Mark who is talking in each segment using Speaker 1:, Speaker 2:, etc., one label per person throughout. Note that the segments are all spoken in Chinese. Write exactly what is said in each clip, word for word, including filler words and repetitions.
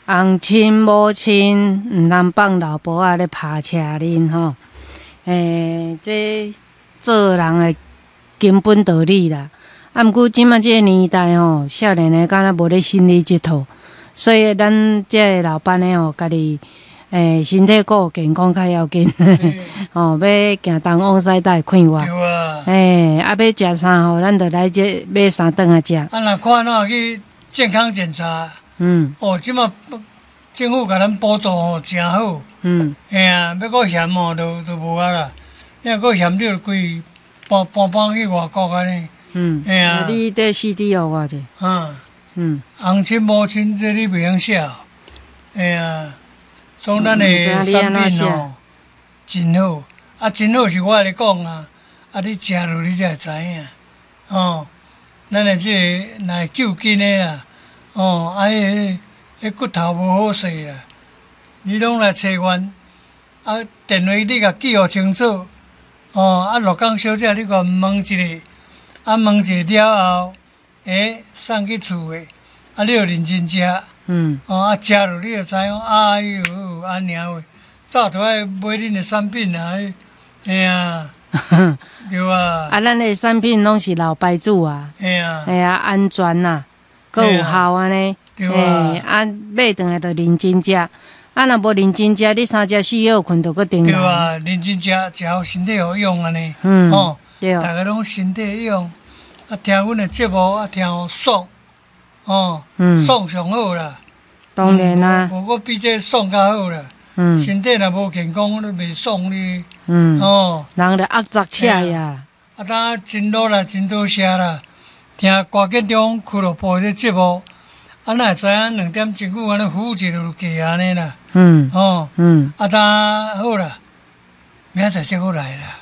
Speaker 1: 翁亲母亲，毋通放老婆仔咧拍车恁吼。诶、欸，这做人的根本道理啦。啊，毋过即马即个年代吼，少年的敢若无咧心理即套，所以咱即个老板的吼，家己诶、欸、身体顾健康较要紧。吼、哦，要行东往西都会看我。
Speaker 2: 对啊。
Speaker 1: 诶、欸，啊，要食啥吼，咱着来这买三顿啊食。
Speaker 2: 啊，若看哪去健康检查。嗯。哦，即马政府甲咱补助吼，诚好。嗯。嘿啊，要搁嫌吼，都都无啊啦。你若搁嫌，你着规搬搬搬去外国安尼。嗯，哎呀，
Speaker 1: 你这 C D 互我者。
Speaker 2: 嗯嗯，翁亲母亲，这你袂晓写哦。哎呀，从咱的产品哦，真好。啊，真好是我来讲啊，啊，你食落你才会知影。哦，咱的这个若救筋的啦，哦，啊，迄迄骨头无好势啦，你拢来找阮。啊，电话你甲记号清楚。哦，啊，罗岗小姐，你甲问一下。啊，问一下了后，诶，送去厝诶，啊，你着认真食。嗯。哦，啊，食落你着知影，哎哟，安尼话，早着爱买恁诶产品啦，哎呀，对啊。
Speaker 1: 啊，咱诶产品拢是老牌子啊。
Speaker 2: 嘿啊。
Speaker 1: 嘿啊，安全呐，佮有效安尼。
Speaker 2: 对啊。
Speaker 1: 啊，买转来着认真食，啊，若无认真食，你三食四药困着佮顶。
Speaker 2: 对啊，认真食，食好身体好用安尼。
Speaker 1: 嗯。哦。对，
Speaker 2: 大家拢身体用，啊，听阮的节目啊，听好爽，哦，嗯，爽上好啦。
Speaker 1: 当然啦，
Speaker 2: 无个比这爽较好啦。嗯，身体若无健康，你袂爽你。嗯，哦，
Speaker 1: 人着压榨车呀。
Speaker 2: 啊，当真多啦，真多谢啦。听歌建中俱乐部这节目，啊，哪会知影两点钟久安尼服务一路过安尼啦。嗯，哦，嗯，啊，当好啦，明仔载再过来啦。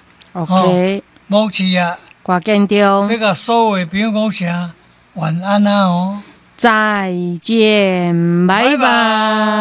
Speaker 1: OK。
Speaker 2: 无事啊，
Speaker 1: 歌建中
Speaker 2: 要甲所有朋友讲声晚安啊哦，
Speaker 1: 再见，拜拜。